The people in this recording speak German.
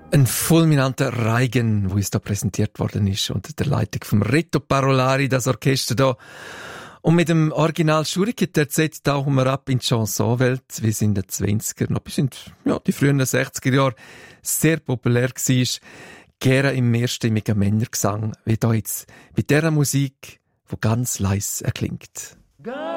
Ein fulminanter Reigen, wo uns da präsentiert worden ist, unter der Leitung vom Rito Parolari, das Orchester da. Und mit dem Original Schuriki-Terzett tauchen wir ab in die Chansonwelt, wie es in den 20er, noch bis in die frühen 60er Jahre sehr populär war. Gerne im mehrstimmigen Männergesang, wie da jetzt bei dieser Musik, die ganz leise erklingt.